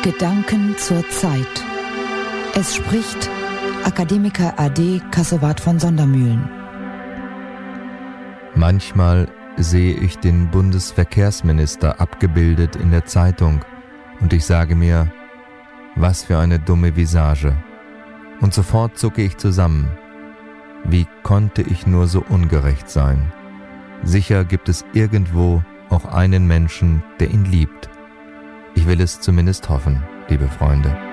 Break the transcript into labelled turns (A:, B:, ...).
A: Gedanken zur Zeit. Es spricht Akademiker AD Kassowat von Sondermühlen.
B: Manchmal sehe ich den Bundesverkehrsminister abgebildet in der Zeitung und ich sage mir, was für eine dumme Visage. Und sofort zucke ich zusammen. Wie konnte ich nur so ungerecht sein? Sicher gibt es irgendwo auch einen Menschen, der ihn liebt. Ich will es zumindest hoffen, liebe Freunde.